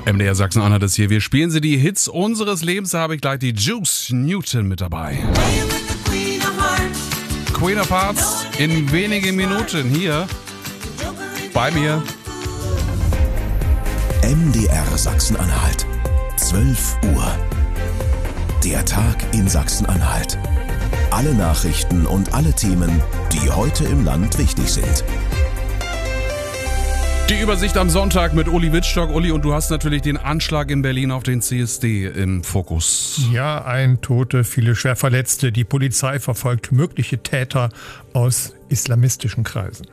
MDR Sachsen-Anhalt ist hier. Wir spielen Sie die Hits unseres Lebens. Da habe ich gleich die Juice Newton mit dabei. Queen of Hearts in wenigen Minuten hier bei mir. MDR Sachsen-Anhalt. 12 Uhr. Der Tag in Sachsen-Anhalt. Alle Nachrichten und alle Themen, die heute im Land wichtig sind. Die Übersicht am Sonntag mit Uli Wittstock. Uli, und du hast natürlich den Anschlag in Berlin auf den CSD im Fokus. Ja, ein Tote, viele Schwerverletzte. Die Polizei verfolgt mögliche Täter aus islamistischen Kreisen.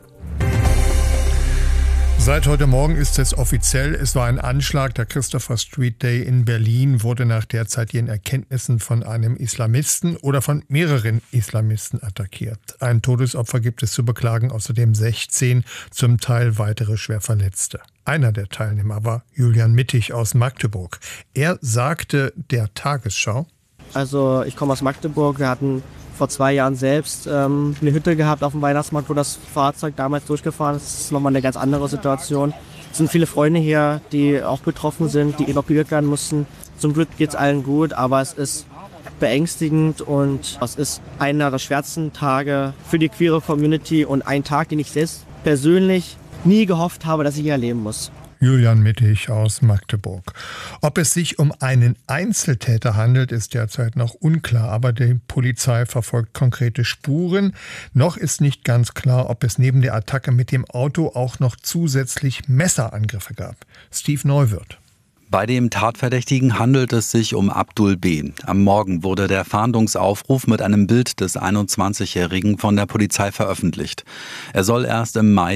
Seit heute Morgen ist es offiziell, es war ein Anschlag. Der Christopher Street Day in Berlin wurde nach derzeitigen Erkenntnissen von einem Islamisten oder von mehreren Islamisten attackiert. Ein Todesopfer gibt es zu beklagen, außerdem 16, zum Teil weitere Schwerverletzte. Einer der Teilnehmer war Julian Mittig aus Magdeburg. Er sagte der Tagesschau: Also ich komme aus Magdeburg, wir hatten vor 2 Jahren selbst eine Hütte gehabt auf dem Weihnachtsmarkt, wo das Fahrzeug damals durchgefahren ist. Das ist nochmal eine ganz andere Situation. Es sind viele Freunde hier, die auch betroffen sind, die evakuiert werden mussten. Zum Glück geht es allen gut, aber es ist beängstigend und es ist einer der schwersten Tage für die queere Community und ein Tag, den ich selbst persönlich nie gehofft habe, dass ich hier erleben muss. Julian Mittig aus Magdeburg. Ob es sich um einen Einzeltäter handelt, ist derzeit noch unklar, aber die Polizei verfolgt konkrete Spuren. Noch ist nicht ganz klar, ob es neben der Attacke mit dem Auto auch noch zusätzlich Messerangriffe gab. Steve Neuwirth. Bei dem Tatverdächtigen handelt es sich um Abdul B. Am Morgen wurde der Fahndungsaufruf mit einem Bild des 21-Jährigen von der Polizei veröffentlicht. Er soll erst im Mai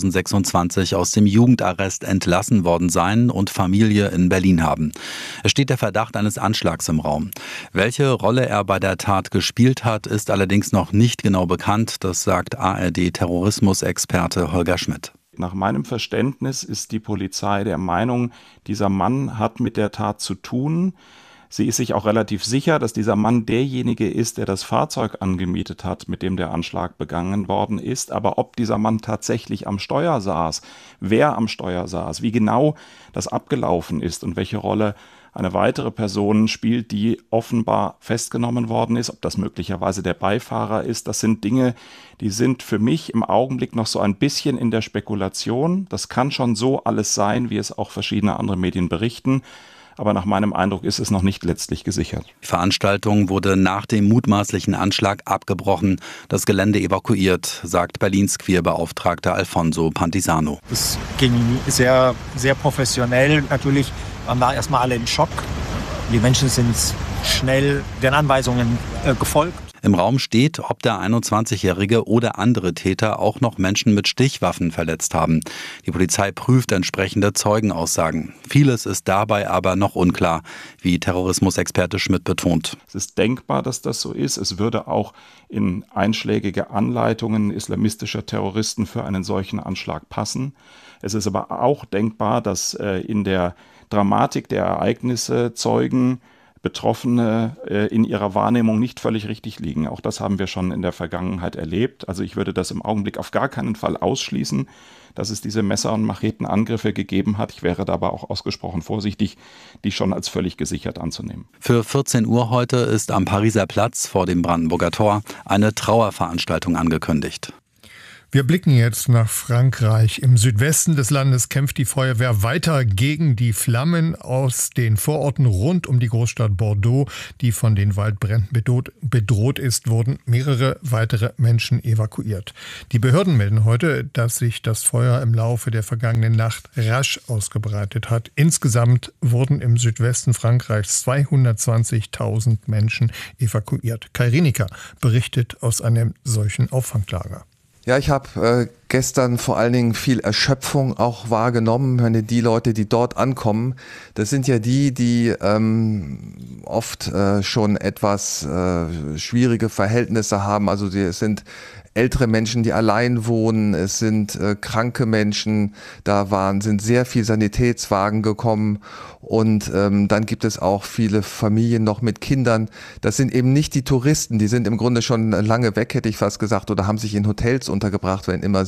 2026 aus dem Jugendarrest entlassen worden sein und Familie in Berlin haben. Es steht der Verdacht eines Anschlags im Raum. Welche Rolle er bei der Tat gespielt hat, ist allerdings noch nicht genau bekannt. Das sagt ARD-Terrorismusexperte Holger Schmidt. Nach meinem Verständnis ist die Polizei der Meinung, dieser Mann hat mit der Tat zu tun. Sie ist sich auch relativ sicher, dass dieser Mann derjenige ist, der das Fahrzeug angemietet hat, mit dem der Anschlag begangen worden ist. Aber ob dieser Mann tatsächlich am Steuer saß, wer am Steuer saß, wie genau das abgelaufen ist und welche Rolle eine weitere Person spielt, die offenbar festgenommen worden ist, ob das möglicherweise der Beifahrer ist, das sind Dinge, die sind für mich im Augenblick noch so ein bisschen in der Spekulation. Das kann schon so alles sein, wie es auch verschiedene andere Medien berichten. Aber nach meinem Eindruck ist es noch nicht letztlich gesichert. Die Veranstaltung wurde nach dem mutmaßlichen Anschlag abgebrochen, das Gelände evakuiert, sagt Berlins Queerbeauftragter Alfonso Pantisano. Es ging sehr, sehr professionell. Natürlich waren wir erstmal alle in Schock. Die Menschen sind schnell den Anweisungen gefolgt. Im Raum steht, ob der 21-Jährige oder andere Täter auch noch Menschen mit Stichwaffen verletzt haben. Die Polizei prüft entsprechende Zeugenaussagen. Vieles ist dabei aber noch unklar, wie Terrorismusexperte Schmidt betont. Es ist denkbar, dass das so ist. Es würde auch in einschlägige Anleitungen islamistischer Terroristen für einen solchen Anschlag passen. Es ist aber auch denkbar, dass in der Dramatik der Ereignisse Zeugen, Betroffene in ihrer Wahrnehmung nicht völlig richtig liegen. Auch das haben wir schon in der Vergangenheit erlebt. Also ich würde das im Augenblick auf gar keinen Fall ausschließen, dass es diese Messer- und Machetenangriffe gegeben hat. Ich wäre dabei auch ausgesprochen vorsichtig, die schon als völlig gesichert anzunehmen. Für 14 Uhr heute ist am Pariser Platz vor dem Brandenburger Tor eine Trauerveranstaltung angekündigt. Wir blicken jetzt nach Frankreich. Im Südwesten des Landes kämpft die Feuerwehr weiter gegen die Flammen aus den Vororten rund um die Großstadt Bordeaux, die von den Waldbränden bedroht ist, wurden mehrere weitere Menschen evakuiert. Die Behörden melden heute, dass sich das Feuer im Laufe der vergangenen Nacht rasch ausgebreitet hat. Insgesamt wurden im Südwesten Frankreichs 220.000 Menschen evakuiert. Kai Rienecker berichtet aus einem solchen Auffanglager. Ja, ich habe gestern vor allen Dingen viel Erschöpfung auch wahrgenommen. Die Leute, die dort ankommen, das sind ja die oft schon etwas schwierige Verhältnisse haben. Also es sind ältere Menschen, die allein wohnen, es sind kranke Menschen, sind sehr viele Sanitätswagen gekommen und dann gibt es auch viele Familien noch mit Kindern. Das sind eben nicht die Touristen, die sind im Grunde schon lange weg, hätte ich fast gesagt, oder haben sich in Hotels untergebracht, wenn immer sie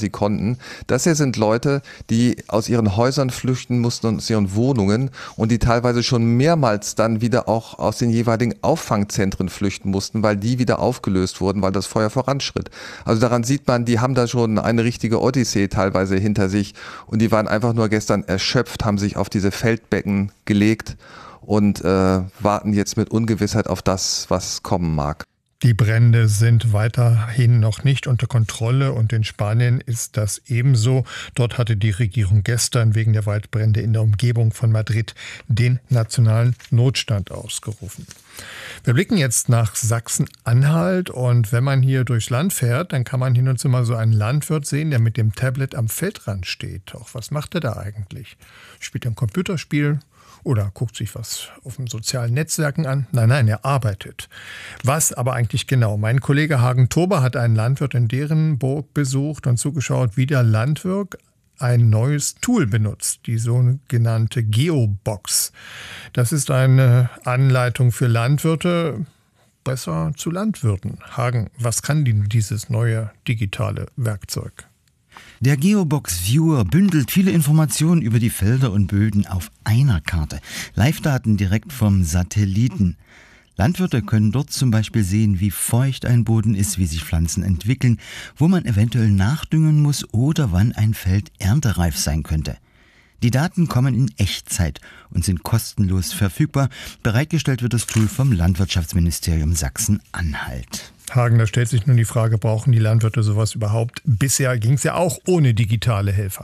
sie konnten. Das hier sind Leute, die aus ihren Häusern flüchten mussten, aus ihren Wohnungen und die teilweise schon mehrmals dann wieder auch aus den jeweiligen Auffangzentren flüchten mussten, weil die wieder aufgelöst wurden, weil das Feuer voranschritt. Also daran sieht man, die haben da schon eine richtige Odyssee teilweise hinter sich und die waren einfach nur gestern erschöpft, haben sich auf diese Feldbecken gelegt und warten jetzt mit Ungewissheit auf das, was kommen mag. Die Brände sind weiterhin noch nicht unter Kontrolle und in Spanien ist das ebenso. Dort hatte die Regierung gestern wegen der Waldbrände in der Umgebung von Madrid den nationalen Notstand ausgerufen. Wir blicken jetzt nach Sachsen-Anhalt und wenn man hier durchs Land fährt, dann kann man hin und zu mal so einen Landwirt sehen, der mit dem Tablet am Feldrand steht. Auch was macht er da eigentlich? Spielt er ein Computerspiel? Oder guckt sich was auf den sozialen Netzwerken an? Nein, er arbeitet. Was aber eigentlich genau? Mein Kollege Hagen Tober hat einen Landwirt in Derenburg besucht und zugeschaut, wie der Landwirt ein neues Tool benutzt, die sogenannte Geobox. Das ist eine Anleitung für Landwirte, besser zu Landwirten. Hagen, was kann dieses neue digitale Werkzeug? Der Geobox Viewer bündelt viele Informationen über die Felder und Böden auf einer Karte. Live-Daten direkt vom Satelliten. Landwirte können dort zum Beispiel sehen, wie feucht ein Boden ist, wie sich Pflanzen entwickeln, wo man eventuell nachdüngen muss oder wann ein Feld erntereif sein könnte. Die Daten kommen in Echtzeit und sind kostenlos verfügbar. Bereitgestellt wird das Tool vom Landwirtschaftsministerium Sachsen-Anhalt. Hagen, da stellt sich nun die Frage, brauchen die Landwirte sowas überhaupt? Bisher ging es ja auch ohne digitale Helfer.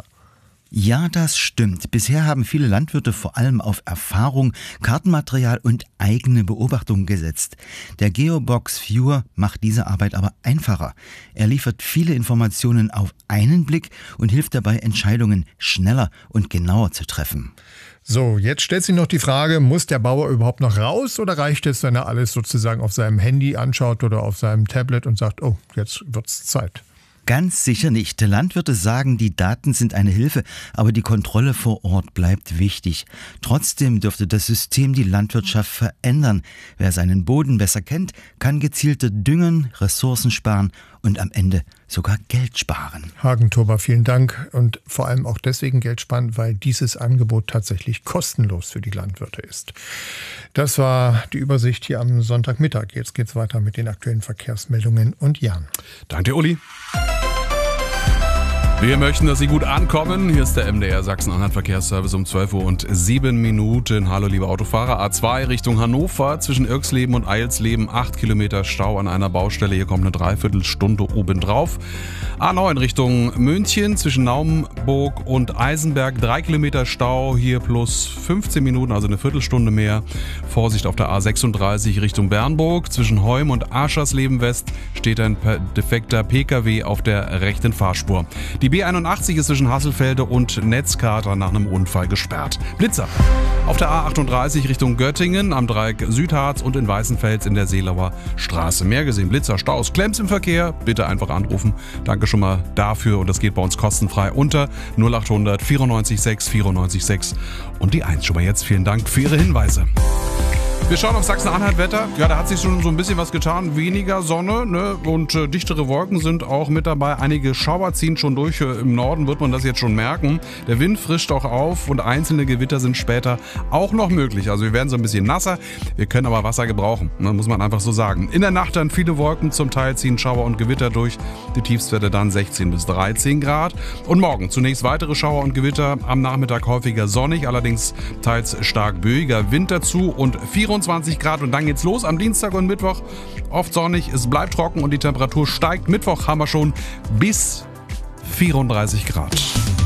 Ja, das stimmt. Bisher haben viele Landwirte vor allem auf Erfahrung, Kartenmaterial und eigene Beobachtungen gesetzt. Der Geobox Viewer macht diese Arbeit aber einfacher. Er liefert viele Informationen auf einen Blick und hilft dabei, Entscheidungen schneller und genauer zu treffen. So, jetzt stellt sich noch die Frage, muss der Bauer überhaupt noch raus oder reicht es, wenn er alles sozusagen auf seinem Handy anschaut oder auf seinem Tablet und sagt, oh, jetzt wird's Zeit? Ganz sicher nicht. Landwirte sagen, die Daten sind eine Hilfe, aber die Kontrolle vor Ort bleibt wichtig. Trotzdem dürfte das System die Landwirtschaft verändern. Wer seinen Boden besser kennt, kann gezielter düngen, Ressourcen sparen und am Ende sogar Geld sparen. Hagen Tober, vielen Dank und vor allem auch deswegen Geld sparen, weil dieses Angebot tatsächlich kostenlos für die Landwirte ist. Das war die Übersicht hier am Sonntagmittag. Jetzt geht's weiter mit den aktuellen Verkehrsmeldungen und Jan. Danke, Uli. Wir möchten, dass Sie gut ankommen. Hier ist der MDR Sachsen-Anhalt Verkehrsservice um 12:07. Hallo liebe Autofahrer. A2 Richtung Hannover zwischen Irxleben und Eilsleben 8 Kilometer Stau an einer Baustelle. Hier kommt eine Dreiviertelstunde obendrauf. A9 Richtung München zwischen Naumburg und Eisenberg 3 Kilometer Stau. Hier plus 15 Minuten, also eine Viertelstunde mehr. Vorsicht auf der A36 Richtung Bernburg. Zwischen Heum und Aschersleben West steht ein defekter PKW auf der rechten Fahrspur. Die B81 ist zwischen Hasselfelde und Netzkater nach einem Unfall gesperrt. Blitzer auf der A38 Richtung Göttingen, am Dreieck Südharz und in Weißenfels in der Seelauer Straße. Mehr gesehen, Blitzer, Staus, Klemms im Verkehr, bitte einfach anrufen. Danke schon mal dafür und das geht bei uns kostenfrei unter 0800 94 6 94 6 und die 1 schon mal jetzt. Vielen Dank für Ihre Hinweise. Wir schauen auf Sachsen-Anhalt-Wetter. Ja, da hat sich schon so ein bisschen was getan. Weniger Sonne, ne? Und dichtere Wolken sind auch mit dabei. Einige Schauer ziehen schon durch. Im Norden wird man das jetzt schon merken. Der Wind frischt auch auf und einzelne Gewitter sind später auch noch möglich. Also wir werden so ein bisschen nasser. Wir können aber Wasser gebrauchen, ne? Muss man einfach so sagen. In der Nacht dann viele Wolken. Zum Teil ziehen Schauer und Gewitter durch. Die Tiefstwerte dann 16 bis 13 Grad. Und morgen zunächst weitere Schauer und Gewitter. Am Nachmittag häufiger sonnig, allerdings teils stark böiger Wind dazu und 24 Grad und dann geht's los am Dienstag und Mittwoch. Oft sonnig, es bleibt trocken und die Temperatur steigt. Mittwoch haben wir schon bis 34 Grad.